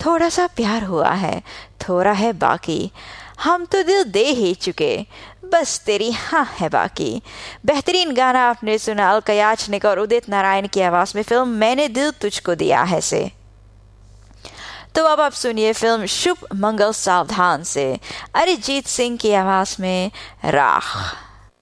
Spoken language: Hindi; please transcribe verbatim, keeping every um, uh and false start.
थोड़ा सा प्यार हुआ है, थोड़ा है बाकी, हम तो दिल दे ही चुके, बस तेरी हाँ है बाकी। बेहतरीन गाना आपने सुना अलका याचनिक और उदित नारायण की आवाज़ में फिल्म मैंने दिल तुझको दिया है से। तो अब आप सुनिए फिल्म शुभ मंगल सावधान से अरिजीत सिंह की आवाज़ में राख।